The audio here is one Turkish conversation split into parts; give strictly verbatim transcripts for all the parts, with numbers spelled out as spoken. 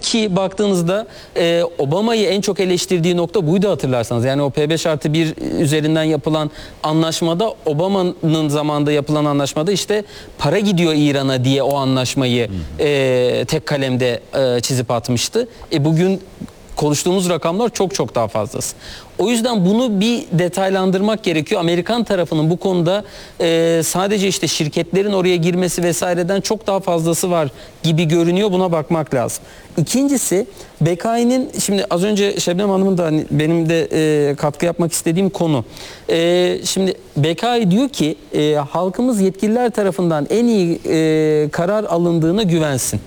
ki baktığınızda e, Obama'yı en çok eleştirdiği nokta buydu, hatırlarsanız. Yani o P beş artı bir üzerinden yapılan anlaşmada, Obama'nın zamanında yapılan anlaşmada işte para gidiyor İran'a diye o anlaşmayı e, tek kalemde e, çizip atmıştı. E, bugün konuştuğumuz rakamlar çok çok daha fazlası. O yüzden bunu bir detaylandırmak gerekiyor. Amerikan tarafının bu konuda e, sadece işte şirketlerin oraya girmesi vesaireden çok daha fazlası var gibi görünüyor. Buna bakmak lazım. İkincisi, B K I'nin, şimdi az önce Şebnem Hanım'ın da hani benim de e, katkı yapmak istediğim konu. E, şimdi B K I diyor ki e, halkımız yetkililer tarafından en iyi e, karar alındığına güvensin.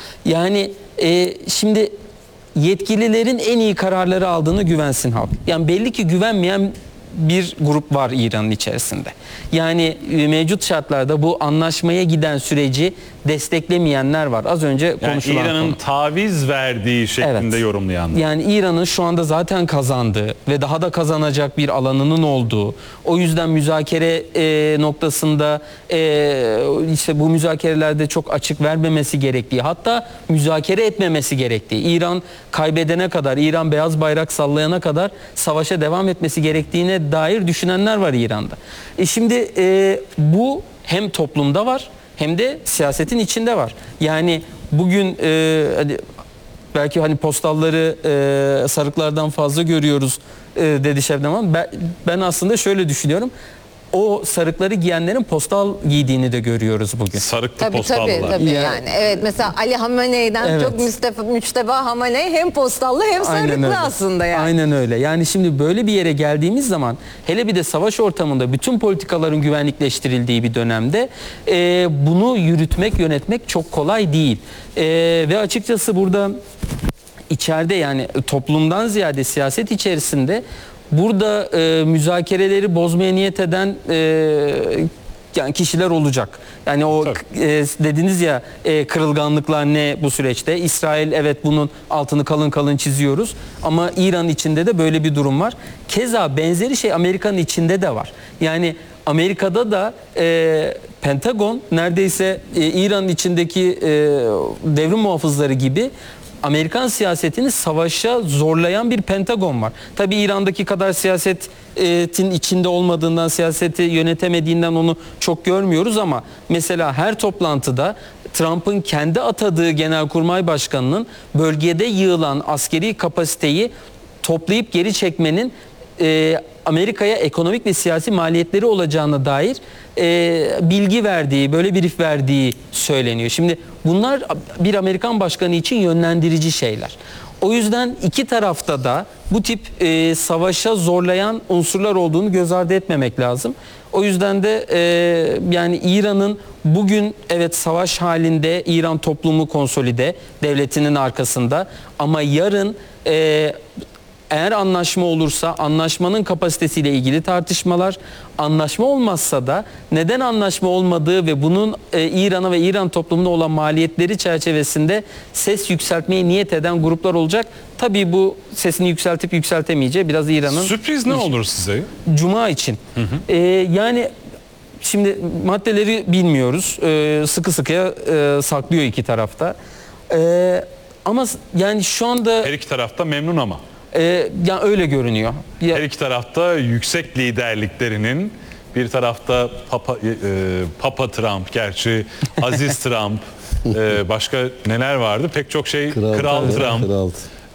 Yani e, şimdi yetkililerin en iyi kararları aldığını güvensin halk. Yani belli ki güvenmeyen bir grup var İran'ın içerisinde. Yani mevcut şartlarda bu anlaşmaya giden süreci desteklemeyenler var. Az önce konuşulan yani İran'ın konu. taviz verdiği şeklinde Evet. yorumlayanlar. Yani İran'ın şu anda zaten kazandığı ve daha da kazanacak bir alanının olduğu, o yüzden müzakere e, noktasında e, işte bu müzakerelerde çok açık vermemesi gerektiği, hatta müzakere etmemesi gerektiği, İran kaybedene kadar, İran beyaz bayrak sallayana kadar savaşa devam etmesi gerektiğine dair düşünenler var İran'da. E şimdi e, bu hem toplumda var hem de siyasetin içinde var. Yani bugün e, hani belki hani postalları e, sarıklardan fazla görüyoruz e, dedi Şebnem Hanım. Ben, ben aslında şöyle düşünüyorum. O sarıkları giyenlerin postal giydiğini de görüyoruz bugün. Sarıklı Tabii postallılar. tabii, tabii Yani- yani. Evet, mesela Ali Hamenei'den Evet. çok müstefa, müçteba Hamenei hem postallı hem Aynen sarıklı öyle. aslında yani. Aynen öyle. Yani şimdi böyle bir yere geldiğimiz zaman, hele bir de savaş ortamında bütün politikaların güvenlikleştirildiği bir dönemde e, bunu yürütmek, yönetmek çok kolay değil. E, ve açıkçası burada içeride, yani toplumdan ziyade siyaset içerisinde burada e, müzakereleri bozmaya niyet eden e, yani kişiler olacak. Yani o e, dediniz ya e, kırılganlıklar ne bu süreçte? İsrail, evet, bunun altını kalın kalın çiziyoruz. Ama İran içinde de böyle bir durum var. Keza benzeri şey Amerika'nın içinde de var. Yani Amerika'da da e, Pentagon neredeyse e, İran'ın içindeki e, devrim muhafızları gibi Amerikan siyasetini savaşa zorlayan bir Pentagon var. Tabii İran'daki kadar siyasetin içinde olmadığından, siyaseti yönetemediğinden onu çok görmüyoruz ama mesela her toplantıda Trump'ın kendi atadığı Genelkurmay Başkanı'nın bölgede yığılan askeri kapasiteyi toplayıp geri çekmenin e, Amerika'ya ekonomik ve siyasi maliyetleri olacağına dair e, bilgi verdiği, böyle brief verdiği söyleniyor. Şimdi bunlar bir Amerikan başkanı için yönlendirici şeyler. O yüzden iki tarafta da bu tip e, savaşa zorlayan unsurlar olduğunu göz ardı etmemek lazım. O yüzden de e, yani İran'ın bugün evet savaş halinde, İran toplumu konsolide, devletinin arkasında, ama yarın e, eğer anlaşma olursa anlaşmanın kapasitesiyle ilgili tartışmalar, anlaşma olmazsa da neden anlaşma olmadığı ve bunun e, İran'a ve İran toplumuna olan maliyetleri çerçevesinde ses yükseltmeye niyet eden gruplar olacak. Tabii bu sesini yükseltip yükseltemeyeceği biraz İran'ın... Sürpriz ne olur size? Cuma için. Hı hı. E, yani şimdi maddeleri bilmiyoruz. E, sıkı sıkıya e, saklıyor iki tarafta. E, ama yani şu anda... Her iki tarafta memnun ama. Ee, yani öyle görünüyor. Ya, Her iki tarafta yüksek liderliklerinin, bir tarafta Papa, e, Papa Trump, gerçi Aziz Trump, e, başka neler vardı? Pek çok şey, Kral, Kral Trump, Kral.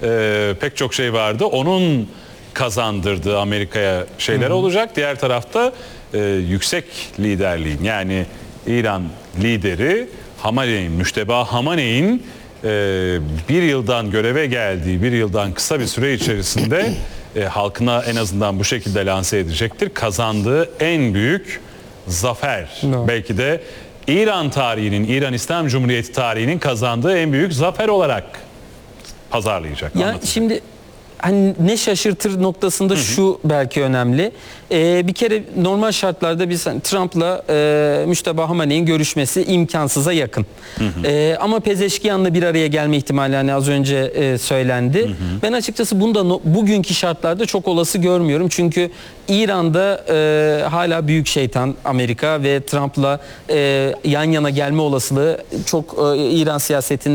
E, pek çok şey vardı. Onun kazandırdığı Amerika'ya şeyler Hı-hı. olacak. Diğer tarafta e, yüksek liderliğin, yani İran lideri Hamene'in, Müşteba Hamene'in Ee, bir yıldan göreve geldiği, bir yıldan kısa bir süre içerisinde e, halkına en azından bu şekilde lanse edecektir. Kazandığı en büyük zafer. No. Belki de İran tarihinin, İran İslam Cumhuriyeti tarihinin kazandığı en büyük zafer olarak pazarlayacak. Ya şimdi hani ne şaşırtır noktasında, hı hı, şu belki önemli. Ee, bir kere normal şartlarda biz hani Trump'la e, Müşteba Hamene'nin görüşmesi imkansıza yakın. Hı hı. E, ama Pezeşkiyan'la bir araya gelme ihtimali hani az önce e, söylendi. Hı hı. Ben açıkçası bunu da no, bugünkü şartlarda çok olası görmüyorum. Çünkü İran'da e, hala büyük şeytan Amerika ve Trump'la e, yan yana gelme olasılığı çok e, İran siyasetinde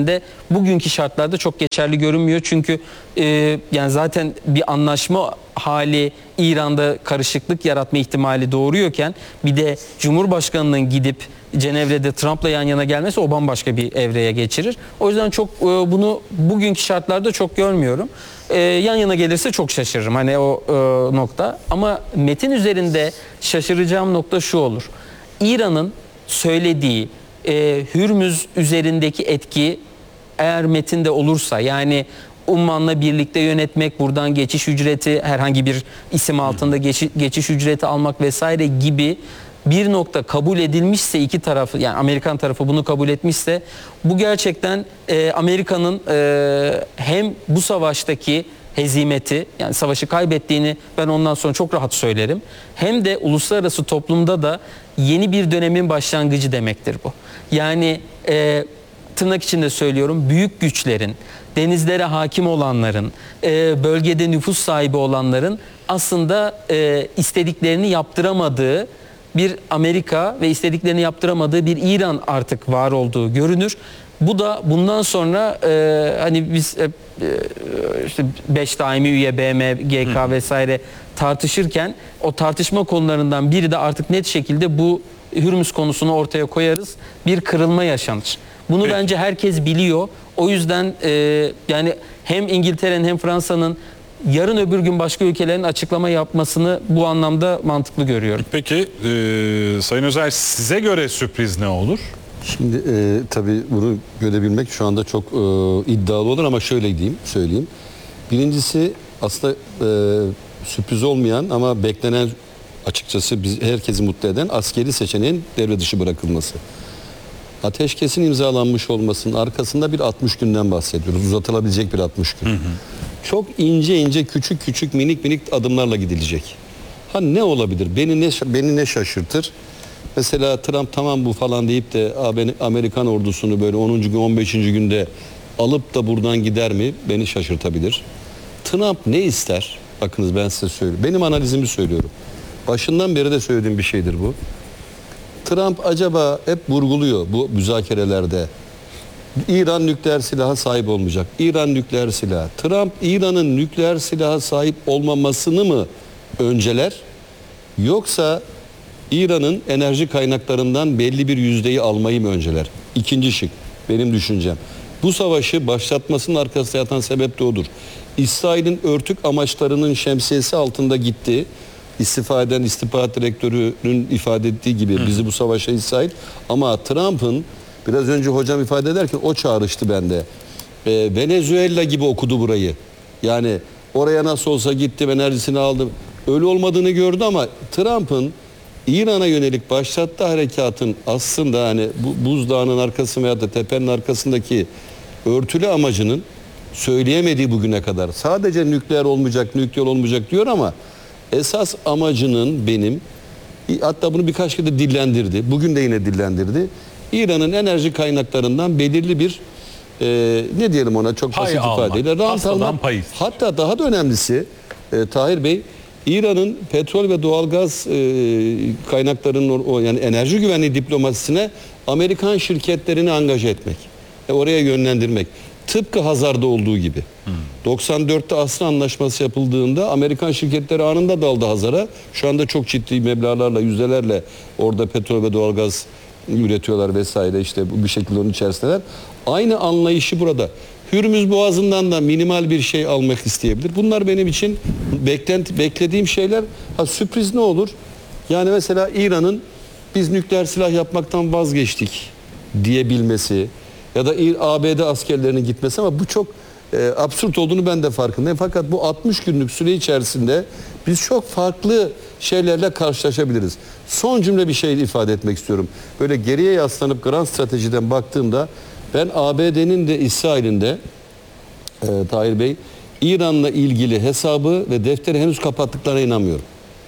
bugünkü şartlarda çok geçerli görünmüyor. Çünkü e, yani zaten bir anlaşma hali İran'da karışıklık yaratma ihtimali doğuruyorken bir de Cumhurbaşkanı'nın gidip Cenevre'de Trump'la yan yana gelmesi o bambaşka bir evreye geçirir. O yüzden çok e, bunu bugünkü şartlarda çok görmüyorum. E, yan yana gelirse çok şaşırırım hani o e, nokta. Ama metin üzerinde şaşıracağım nokta şu olur. İran'ın söylediği e, Hürmüz üzerindeki etki eğer metinde olursa, yani Umman'la birlikte yönetmek, buradan geçiş ücreti, herhangi bir isim altında geçiş, geçiş ücreti almak vesaire gibi bir nokta kabul edilmişse, iki tarafı, yani Amerikan tarafı bunu kabul etmişse, bu gerçekten e, Amerika'nın e, hem bu savaştaki hezimeti, yani savaşı kaybettiğini ben ondan sonra çok rahat söylerim, hem de uluslararası toplumda da yeni bir dönemin başlangıcı demektir bu. Yani e, tırnak içinde söylüyorum, büyük güçlerin, denizlere hakim olanların, e, bölgede nüfus sahibi olanların aslında e, istediklerini yaptıramadığı bir Amerika ve istediklerini yaptıramadığı bir İran artık var olduğu görünür. Bu da bundan sonra e, hani biz hep e, işte beş daimi üye B M G K vesaire tartışırken o tartışma konularından biri de artık net şekilde bu Hürmüz konusunu ortaya koyarız. Bir kırılma yaşanır. Bunu Peki. bence herkes biliyor. O yüzden e, yani hem İngiltere'nin hem Fransa'nın yarın öbür gün başka ülkelerin açıklama yapmasını bu anlamda mantıklı görüyorum. Peki e, Sayın Özer, size göre sürpriz ne olur? Şimdi e, tabii bunu görebilmek şu anda çok e, iddialı olur ama şöyle diyeyim, söyleyeyim. Birincisi aslında e, sürpriz olmayan ama beklenen, açıkçası biz, herkesi mutlu eden askeri seçeneğin devre dışı bırakılması. Ateşkesin imzalanmış olmasının arkasında bir altmış günden bahsediyoruz. Uzatılabilecek bir altmış gün. Hı hı. Çok ince ince, küçük küçük, minik minik adımlarla gidilecek. Ha ne olabilir? Beni ne beni ne şaşırtır? Mesela Trump tamam bu falan deyip de Amerikan ordusunu böyle onuncu gün, on beşinci günde alıp da buradan gider mi? Beni şaşırtabilir. Trump ne ister? Bakınız ben size söylüyorum. Benim analizimi söylüyorum. Başından beri de söylediğim bir şeydir bu. Trump acaba hep vurguluyor bu müzakerelerde. İran nükleer silaha sahip olmayacak. İran nükleer silah. Trump İran'ın nükleer silaha sahip olmamasını mı önceler? Yoksa İran'ın enerji kaynaklarından belli bir yüzdeyi almayı mı önceler? İkinci şık benim düşüncem. Bu savaşı başlatmasının arkasında yatan sebep de odur. İsrail'in örtük amaçlarının şemsiyesi altında gitti. İstifa eden istihbarat direktörünün ifade ettiği gibi bizi bu savaşa İsrail, ama Trump'ın biraz önce hocam ifade ederken o çağrıştı bende. Ee, Venezuela gibi okudu burayı. Yani oraya nasıl olsa gittim, enerjisini aldım. Öyle olmadığını gördü ama Trump'ın İran'a yönelik başlattığı harekatın aslında hani bu buzdağının arkası veya da tepenin arkasındaki örtülü amacının söyleyemediği bugüne kadar. Sadece nükleer olmayacak, nükleer olmayacak diyor ama esas amacının benim, hatta bunu birkaç kere de dillendirdi, bugün de yine dillendirdi. İran'ın enerji kaynaklarından belirli bir e, ne diyelim ona çok Pay basit almak, ifadeyle rant pastadan almak. pay. Hatta daha da önemlisi e, Tahir Bey, İran'ın petrol ve doğalgaz e, kaynaklarının o, o yani enerji güvenliği diplomasisine Amerikan şirketlerini angaje etmek. E, oraya yönlendirmek. Tıpkı Hazar'da olduğu gibi. Hmm. doksan dörtte Asrı Anlaşması yapıldığında Amerikan şirketleri anında daldı Hazar'a. Şu anda çok ciddi meblağlarla, yüzdelerle orada petrol ve doğalgaz üretiyorlar vesaire, işte bu bir şekilde onun içerisindeler. Aynı anlayışı burada. Hürmüz Boğazı'ndan da minimal bir şey almak isteyebilir. Bunlar benim için beklenti, beklediğim şeyler. Ha sürpriz ne olur? Yani mesela İran'ın biz nükleer silah yapmaktan vazgeçtik diyebilmesi ya da A B D askerlerinin gitmesi, ama bu çok e, absürt olduğunu ben de farkındayım. Fakat bu altmış günlük süre içerisinde biz çok farklı şeylerle karşılaşabiliriz. Son cümle bir şey ifade etmek istiyorum. Böyle geriye yaslanıp grand stratejiden baktığımda ben A B D'nin de İsrail'in de e, Tahir Bey İran'la ilgili hesabı ve defteri henüz kapattıklarına inanmıyorum.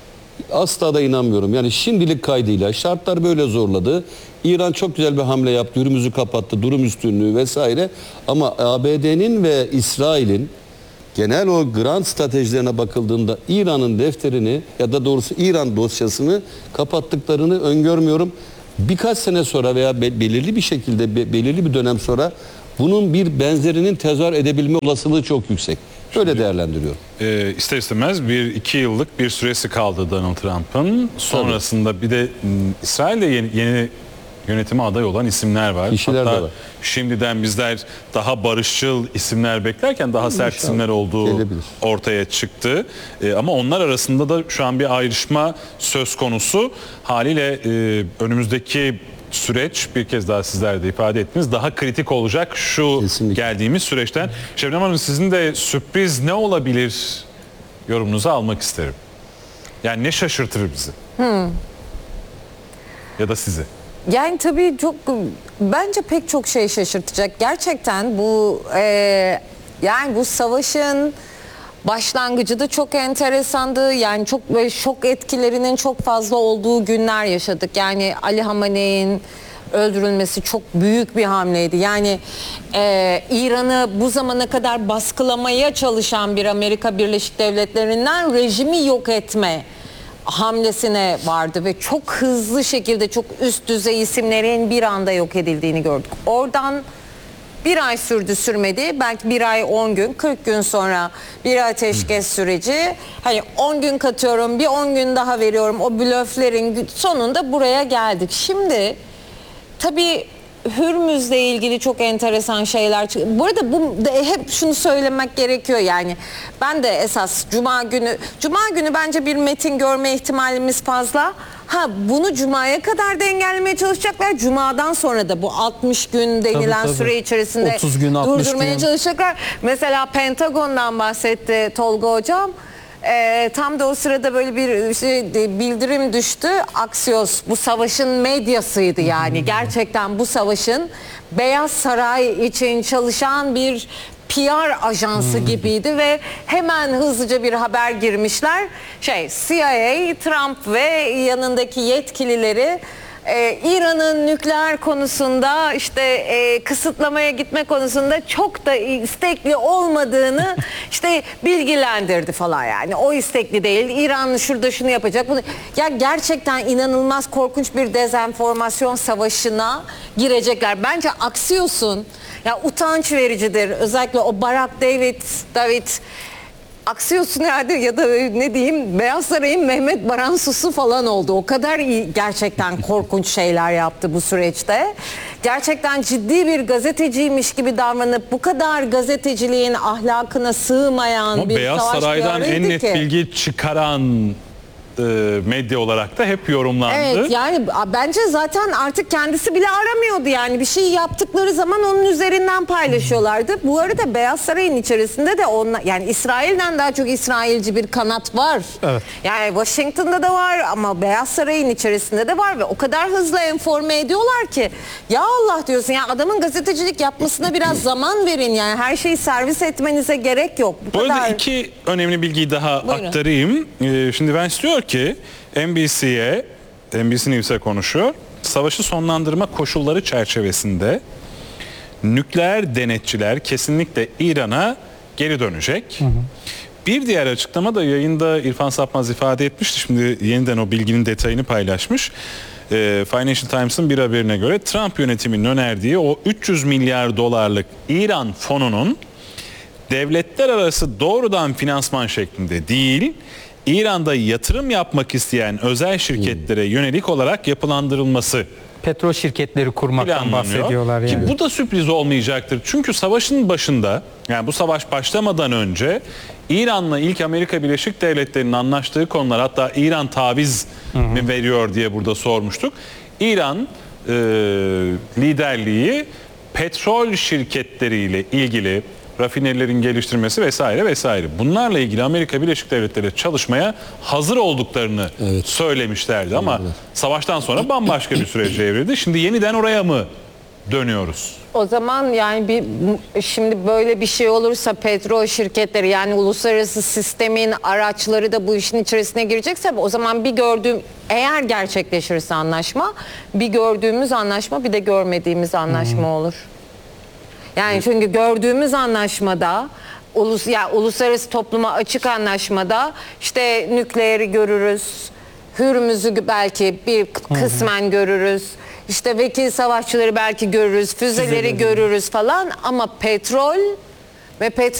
Asla da inanmıyorum. Yani şimdilik kaydıyla şartlar böyle zorladı. İran çok güzel bir hamle yaptı. Hürmüz'ü kapattı. Durum üstünlüğü vesaire. Ama A B D'nin ve İsrail'in genel o grand stratejilerine bakıldığında İran'ın defterini ya da doğrusu İran dosyasını kapattıklarını öngörmüyorum. Birkaç sene sonra veya belirli bir şekilde belirli bir dönem sonra bunun bir benzerinin tezahür edebilme olasılığı çok yüksek. Öyle değerlendiriyorum. E, ister istemez bir iki yıllık bir süresi kaldı Donald Trump'ın. Sonrasında bir de m, İsrail'de yeni, yeni yönetime aday olan isimler var. Kişiler Hatta de var. şimdiden bizler daha barışçıl isimler beklerken daha sert İnşallah. isimler olduğu Gelebilir. ortaya çıktı. E, ama onlar arasında da şu an bir ayrışma söz konusu. Haliyle e, önümüzdeki süreç, bir kez daha sizler de ifade ettiniz, daha kritik olacak şu Kesinlikle. geldiğimiz süreçten. Şebnem Hanım, sizin de sürpriz ne olabilir yorumunuzu almak isterim. Yani ne şaşırtır bizi? Ya da sizi. Yani tabii çok, bence pek çok şey şaşırtacak. Gerçekten bu e, yani bu savaşın başlangıcı da çok enteresandı. Yani çok böyle şok etkilerinin çok fazla olduğu günler yaşadık. Yani Ali Hamaney'in öldürülmesi çok büyük bir hamleydi. Yani e, İran'ı bu zamana kadar baskılamaya çalışan bir Amerika Birleşik Devletleri'nden rejimi yok etme hamlesine vardı ve çok hızlı şekilde çok üst düzey isimlerin bir anda yok edildiğini gördük. Oradan bir ay sürdü sürmedi. Belki bir ay on gün, kırk gün sonra bir ateşkes süreci. Hani on gün katıyorum, bir on gün daha veriyorum. O blöflerin sonunda buraya geldik. Şimdi tabii Hürmüz'le ilgili çok enteresan şeyler çıktı. Bu arada bu hep şunu söylemek gerekiyor, yani ben de esas Cuma günü Cuma günü bence bir metin görme ihtimalimiz fazla. Ha, bunu Cuma'ya kadar da engellemeye çalışacaklar. Cuma'dan sonra da bu altmış gün denilen Tabii, tabii. süre içerisinde otuz gün, altmış durdurmaya gün. çalışacaklar. Mesela Pentagon'dan bahsetti Tolga Hocam. Ee, tam da o sırada böyle bir şey, bildirim düştü. Axios bu savaşın medyasıydı yani. Gerçekten bu savaşın Beyaz Saray için çalışan bir P R ajansı gibiydi ve hemen hızlıca bir haber girmişler. Şey, C I A, Trump ve yanındaki yetkilileri Ee, İran'ın nükleer konusunda işte e, kısıtlamaya gitme konusunda çok da istekli olmadığını işte bilgilendirdi falan yani. O istekli değil. İran şurada şunu yapacak. Bunu. Ya gerçekten inanılmaz korkunç bir dezenformasyon savaşına girecekler. Bence Axios'un, ya utanç vericidir. Özellikle o Barack David David Axios'un herhalde, ya da ne diyeyim, Beyaz Saray'ın Mehmet Baransusu falan oldu. O kadar iyi, gerçekten korkunç şeyler yaptı bu süreçte. Gerçekten ciddi bir gazeteciymiş gibi davranıp bu kadar gazeteciliğin ahlakına sığmayan Ama bir Beyaz savaş Saray'dan en görüldü net ki. bilgi çıkaran e, medya olarak da hep yorumlandı. Evet, yani bence zaten artık kendisi bile aramıyordu, yani bir şey yaptıkları zaman onun üzerinden paylaşıyorlardı. Bu arada Beyaz Saray'ın içerisinde de onla, yani İsrail'den daha çok İsrailci bir kanat var. Evet. Yani Washington'da da var ama Beyaz Saray'ın içerisinde de var ve o kadar hızlı enforme ediyorlar ki ya Allah diyorsun, ya adamın gazetecilik yapmasına biraz zaman verin, yani her şeyi servis etmenize gerek yok. Bu, Bu arada kadar. iki önemli bilgiyi daha Buyurun. aktarayım. Ee, şimdi Vance diyor ki N B C'ye, N B C News'e konuşuyor. Savaşı sonlandırma koşulları çerçevesinde nükleer denetçiler kesinlikle İran'a geri dönecek. Hı hı. Bir diğer açıklama da yayında İrfan Sapmaz ifade etmişti. Şimdi yeniden o bilginin detayını paylaşmış. Ee, Financial Times'ın bir haberine göre Trump yönetiminin önerdiği o üç yüz milyar dolarlık İran fonunun devletler arası doğrudan finansman şeklinde değil, İran'da yatırım yapmak isteyen özel şirketlere yönelik olarak yapılandırılması Petrol şirketleri kurmaktan planlanıyor. bahsediyorlar yani. Ki bu da sürpriz olmayacaktır. Çünkü savaşın başında, yani bu savaş başlamadan önce İran'la ilk Amerika Birleşik Devletleri'nin anlaştığı konular, hatta İran taviz mi veriyor diye burada sormuştuk. İran e, liderliği petrol şirketleriyle ilgili rafinerilerin geliştirmesi vesaire vesaire. Bunlarla ilgili Amerika Birleşik Devletleri çalışmaya hazır olduklarını Evet. söylemişlerdi ama evet. Savaştan sonra bambaşka bir sürece evrildi. Şimdi yeniden oraya mı dönüyoruz? O zaman yani bir, şimdi böyle bir şey olursa petrol şirketleri, yani uluslararası sistemin araçları da bu işin içerisine girecekse, o zaman bir gördüğüm, eğer gerçekleşirse anlaşma, bir gördüğümüz anlaşma bir de görmediğimiz anlaşma hmm. olur. Yani çünkü gördüğümüz anlaşmada, ulus ya uluslararası topluma açık anlaşmada işte nükleeri görürüz, Hürmüz'ü belki bir kısmen görürüz. işte vekil savaşçıları belki görürüz, füzeleri Füzeleri. görürüz falan ama petrol ve petrol